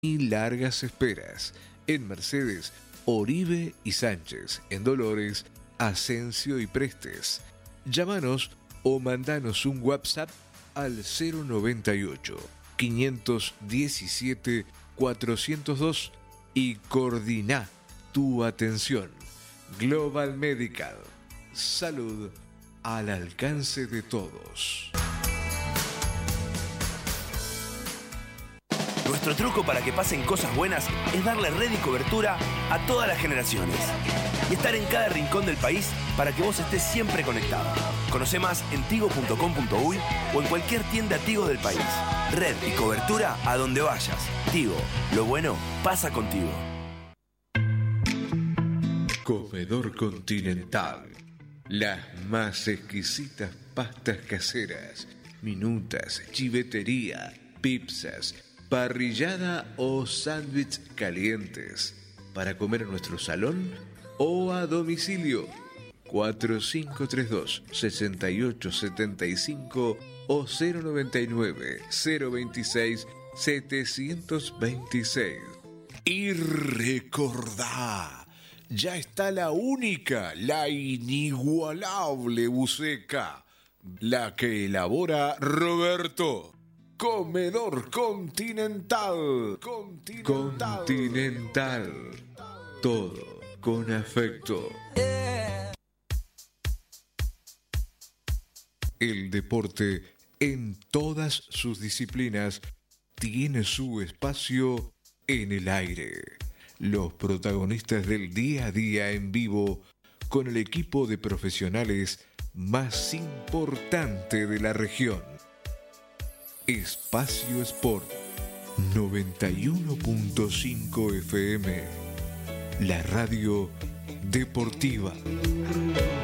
y largas esperas. En Mercedes, Oribe y Sánchez. En Dolores, Asensio y Prestes. Llámanos o mandanos un WhatsApp al 098 517 402 y coordina tu atención. Global Medical. Salud al alcance de todos. Nuestro truco para que pasen cosas buenas es darle red y cobertura a todas las generaciones y estar en cada rincón del país para que vos estés siempre conectado. Conoce más en tigo.com.uy o en cualquier tienda Tigo del país. Red y cobertura a donde vayas. Tigo, lo bueno pasa contigo. Comedor Continental. Las más exquisitas pastas caseras, minutas, chivetería, pizzas, parrillada o sándwich calientes. Para comer en nuestro salón o a domicilio. 4532-6875 o 099-026-726. Y recordá, ya está la única, la inigualable buceca, la que elabora Roberto. Comedor Continental. Continental. Todo con afecto. El deporte en todas sus disciplinas tiene su espacio en el aire. Los protagonistas del día a día en vivo con el equipo de profesionales más importante de la región. Espacio Sport 91.5 FM, la radio deportiva.